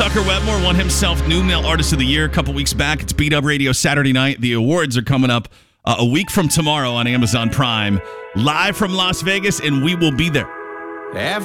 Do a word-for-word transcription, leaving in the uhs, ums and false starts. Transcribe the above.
Tucker Wetmore won himself New Male Artist of the Year a couple weeks back. It's Beat Up Radio Saturday night. The awards are coming up uh, a week from tomorrow on Amazon Prime. Live from Las Vegas, and we will be there. After